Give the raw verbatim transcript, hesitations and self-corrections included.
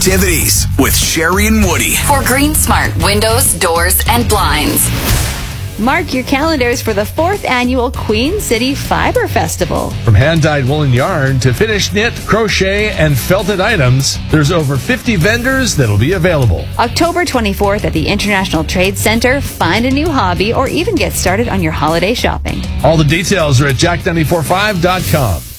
activities with Sherry and Woody. For GreenSmart Windows, Doors, and Blinds. Mark your calendars for the fourth annual Queen City Fiber Festival. From hand-dyed woolen yarn to finished knit, crochet, and felted items, there's over fifty vendors that'll be available. October twenty-fourth at the International Trade Center. Find a new hobby or even get started on your holiday shopping. All the details are at jack nine four five dot com.